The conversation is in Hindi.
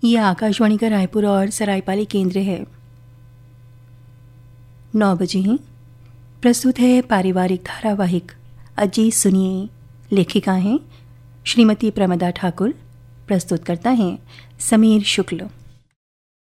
ये आकाशवाणी का रायपुर और सरायपाली केंद्र है। 9 बजे हैं। प्रस्तुत है पारिवारिक धारावाहिक अजी सुनिए। लेखिका हैं श्रीमती प्रमदा ठाकुर। प्रस्तुत करता है समीर शुक्ल।